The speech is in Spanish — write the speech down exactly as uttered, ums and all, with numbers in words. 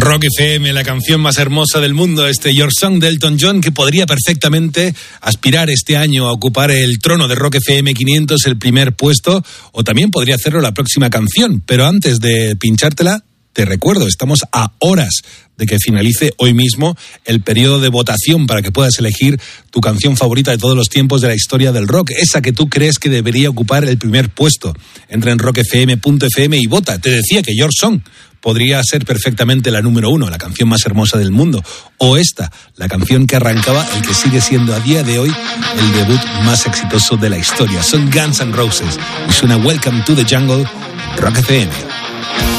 Rock F M, la canción más hermosa del mundo, este Your Song de Elton John, que podría perfectamente aspirar este año a ocupar el trono de Rock F M quinientos, el primer puesto, o también podría hacerlo la próxima canción. Pero antes de pinchártela, te recuerdo, estamos a horas de que finalice hoy mismo el periodo de votación para que puedas elegir tu canción favorita de todos los tiempos de la historia del rock, esa que tú crees que debería ocupar el primer puesto. Entra en rock f m punto f m y vota. Te decía que Your Song podría ser perfectamente la número uno, la canción más hermosa del mundo, o esta, la canción que arrancaba el que sigue siendo a día de hoy el debut más exitoso de la historia. Son Guns N' Roses y suena Welcome to the Jungle, Rock F M.